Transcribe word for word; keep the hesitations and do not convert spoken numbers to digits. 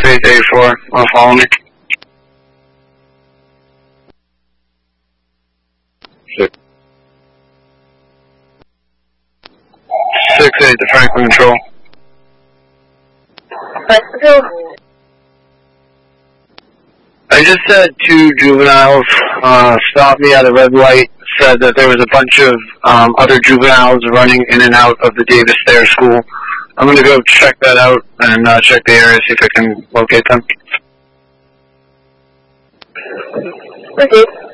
eight eight four. I'll follow me. Six. Six eight to Franklin Control. I just had two juveniles uh, stop me at a red light, said that there was a bunch of um, other juveniles running in and out of the Davis Thayer School. I'm going to go check that out and uh, check the area, see if I can locate them. Okay.